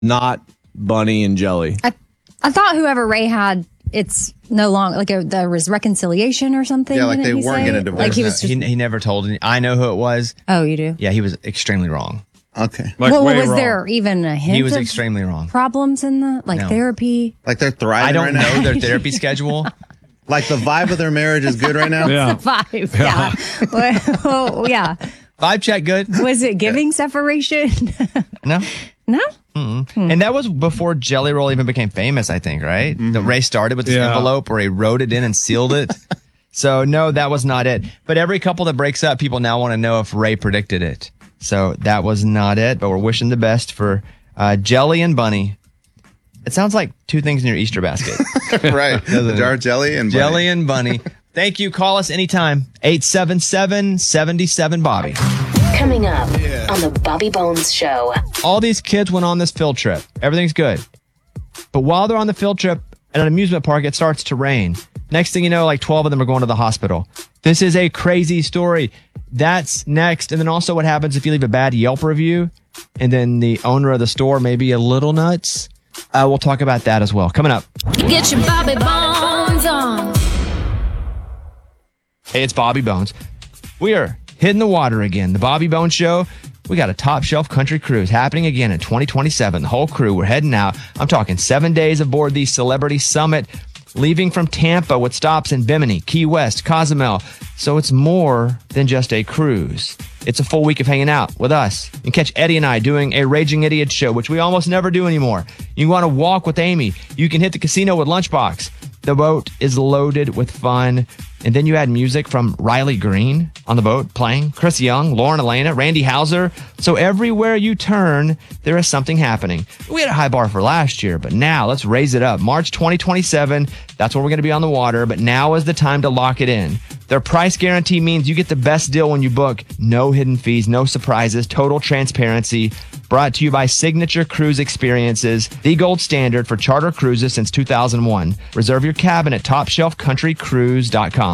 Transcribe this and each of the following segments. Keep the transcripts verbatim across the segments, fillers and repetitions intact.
not Bunny and Jelly. I, I thought whoever Ray had, it's no longer, like a, there was reconciliation or something. Yeah, like didn't they he weren't say? going to divorce. Like he was just, he, he never told any. I know who it was. Oh, you do? Yeah, he was extremely wrong. Okay. Like well, way was wrong. there even a hint He was of extremely wrong. problems in the, like No. therapy? Like they're thriving I don't right now? know their therapy schedule. Like the vibe of their marriage is good right now? Yeah. Five, yeah. well, yeah. Vibe check good. Was it giving separation? No. No? Mm-mm. And that was before Jelly Roll even became famous, I think, right? Mm-hmm. The Ray started with this Yeah. envelope where he wrote it in and sealed it. So, no, that was not it. But every couple that breaks up, people now want to know if Ray predicted it. So that was not it. But we're wishing the best for uh, Jelly and Bunny. It sounds like two things in your Easter basket. Right. The jar of jelly and bunny. Jelly and Bunny. Thank you. Call us anytime. eight seven seven, seven seven, Bobby. Coming up on the Bobby Bones Show. All these kids went on this field trip. Everything's good. But while they're on the field trip at an amusement park, it starts to rain. Next thing you know, like twelve of them are going to the hospital. This is a crazy story. That's next. And then also what happens if you leave a bad Yelp review and then the owner of the store may be a little nuts. Uh, we'll talk about that as well. Coming up. Get your Bobby Bones on. Hey, it's Bobby Bones. We are hitting the water again. The Bobby Bones Show. We got a top shelf country cruise happening again in twenty twenty-seven. The whole crew, we're heading out. I'm talking seven days aboard the Celebrity Summit, leaving from Tampa with stops in Bimini, Key West, Cozumel. So it's more than just a cruise. It's a full week of hanging out with us. You can catch Eddie and I doing a Raging Idiot show, which we almost never do anymore. You want to walk with Amy. You can hit the casino with Lunchbox. The boat is loaded with fun. And then you add music from Riley Green on the boat playing, Chris Young, Lauren Elena, Randy Houser. So everywhere you turn, there is something happening. We had a high bar for last year, but now let's raise it up. March twenty twenty-seven, that's where we're going to be on the water, but now is the time to lock it in. Their price guarantee means you get the best deal when you book. No hidden fees, no surprises, total transparency. Brought to you by Signature Cruise Experiences, the gold standard for charter cruises since two thousand one. Reserve your cabin at top shelf country cruise dot com.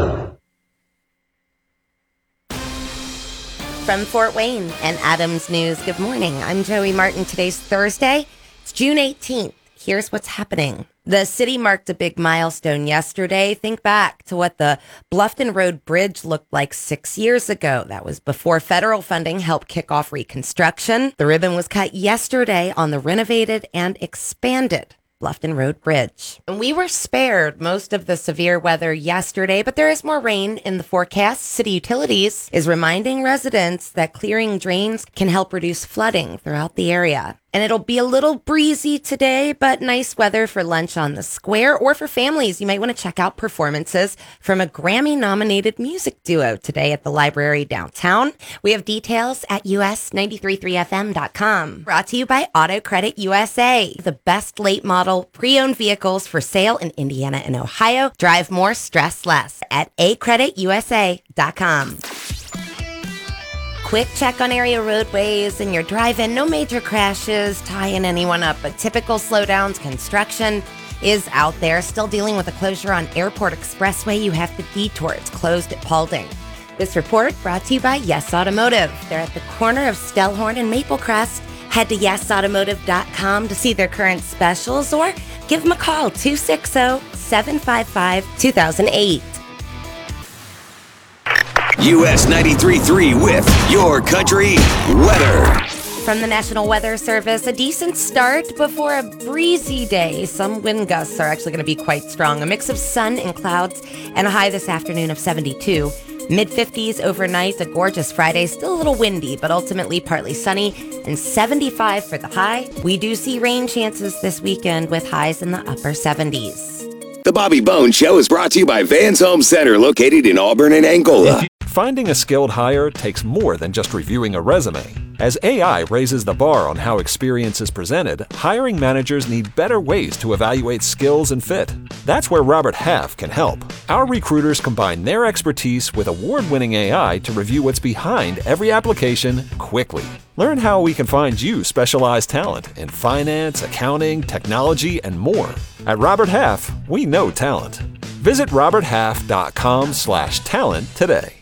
From Fort Wayne and Adams News, good morning. I'm Joey Martin. Today's Thursday. It's June eighteenth. Here's what's happening. The city marked a big milestone yesterday. Think back to what the Bluffton Road Bridge looked like six years ago. That was before federal funding helped kick off reconstruction. The ribbon was cut yesterday on the renovated and expanded Bluffton Road Bridge. And we were spared most of the severe weather yesterday, but there is more rain in the forecast. City Utilities is reminding residents that clearing drains can help reduce flooding throughout the area. And it'll be a little breezy today, but nice weather for lunch on the square, or for families. You might want to check out performances from a Grammy-nominated music duo today at the library downtown. We have details at U S nine three three F M dot com. Brought to you by Auto Credit U S A, the best late model pre-owned vehicles for sale in Indiana and Ohio. Drive more, stress less at a credit u s a dot com. Quick check on area roadways and your drive-in. No major crashes tying anyone up, but typical slowdowns. Construction is out there. Still dealing with a closure on Airport Expressway. You have to detour. It's closed at Paulding. This report brought to you by Yes Automotive. They're at the corner of Stellhorn and Maplecrest. Head to yes automotive dot com to see their current specials, or give them a call, two six zero, seven five five, two thousand eight. U S ninety-three point three with Your Country Weather. From the National Weather Service, a decent start before a breezy day. Some wind gusts are actually going to be quite strong. A mix of sun and clouds, and a high this afternoon of seventy-two. mid fifties overnight, a gorgeous Friday. Still a little windy, but ultimately partly sunny, and seventy-five for the high. We do see rain chances this weekend with highs in the upper seventies. The Bobby Bones Show is brought to you by Vans Home Center, located in Auburn and Angola. Finding a skilled hire takes more than just reviewing a resume. As A I raises the bar on how experience is presented, hiring managers need better ways to evaluate skills and fit. That's where Robert Half can help. Our recruiters combine their expertise with award-winning A I to review what's behind every application quickly. Learn how we can find you specialized talent in finance, accounting, technology, and more. At Robert Half, we know talent. Visit robert half dot com slash talent today.